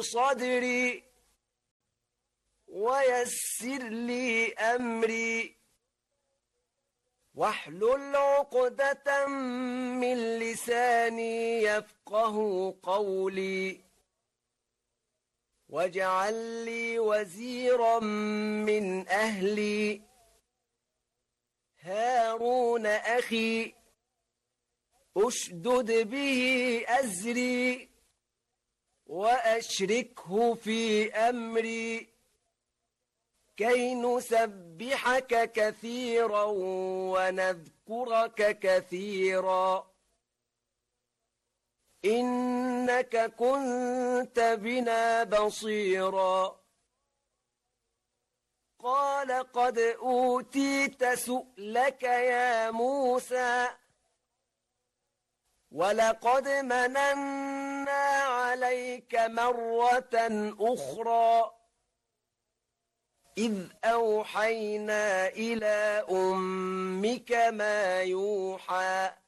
لي صدري ويسر لي أمري واحلل عقدة من لساني يفقه قولي واجعل لي وزيرا من أهلي هارون أخي أشدد به أزري وأشركه في أمري كي نسبحك كثيرا ونذكرك كثيرا إنك كنت بنا بصيرا قال قد أوتيت سؤلك يا موسى ولقد مننا عليك مرة أخرى إذ أوحينا إلى أمك ما يوحى